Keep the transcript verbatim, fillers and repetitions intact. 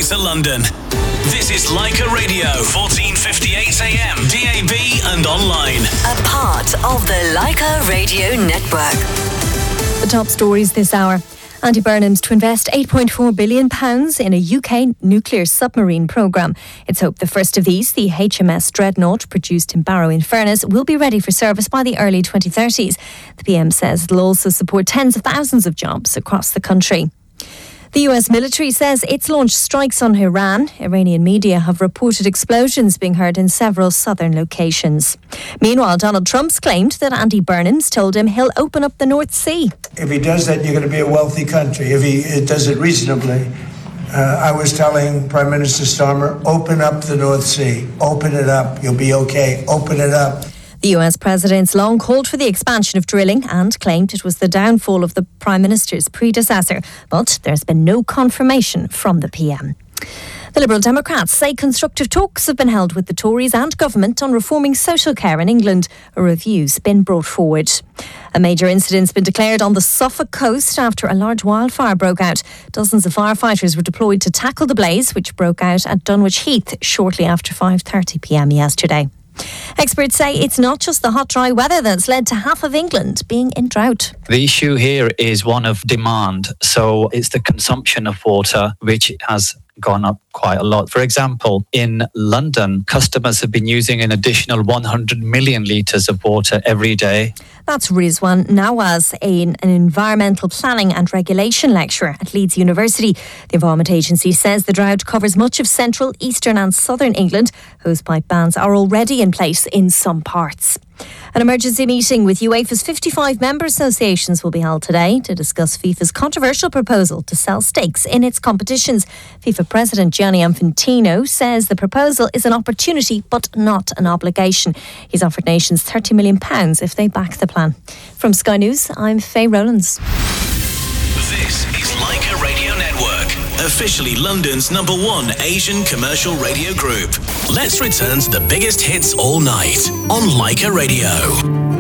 Greater London. This is Leica Radio, fourteen fifty-eight A M, D A B and online. A part of the Leica Radio Network. The top stories this hour. Andy Burnham's to invest eight point four billion pounds in a U K nuclear submarine programme. It's hoped the first of these, the H M S Dreadnought, produced in Barrow-in-Furness, will be ready for service by the early twenty thirties. The P M says it'll also support tens of thousands of jobs across the country. The U S military says it's launched strikes on Iran. Iranian media have reported explosions being heard in several southern locations. Meanwhile, Donald Trump's claimed that Andy Burnham's told him he'll open up the North Sea. If he does that, you're going to be a wealthy country. If he does it reasonably. Uh, I was telling Prime Minister Starmer, open up the North Sea. Open it up. You'll be okay. Open it up. The U S president's long called for the expansion of drilling and claimed it was the downfall of the Prime Minister's predecessor, but there's been no confirmation from the P M. The Liberal Democrats say constructive talks have been held with the Tories and government on reforming social care in England. A review's been brought forward. A major incident's been declared on the Suffolk coast after a large wildfire broke out. Dozens of firefighters were deployed to tackle the blaze, which broke out at Dunwich Heath shortly after five thirty p m yesterday. Experts say it's not just the hot, dry weather that's led to half of England being in drought. The issue here is one of demand. So it's the consumption of water which has gone up quite a lot. For example, in London, customers have been using an additional one hundred million litres of water every day. That's Rizwan Nawaz, an environmental planning and regulation lecturer at Leeds University. The Environment Agency says the drought covers much of central, eastern and southern England. Hosepipe bans are already in place in some parts. An emergency meeting with UEFA's fifty-five member associations will be held today to discuss FIFA's controversial proposal to sell stakes in its competitions. FIFA President Gianni Infantino says the proposal is an opportunity but not an obligation. He's offered nations thirty million pounds if they back the plan. From Sky News, I'm Faye Rowlands. This is Leica Radio Network, officially London's number one Asian commercial radio group. Let's return to the biggest hits all night on Leica Radio.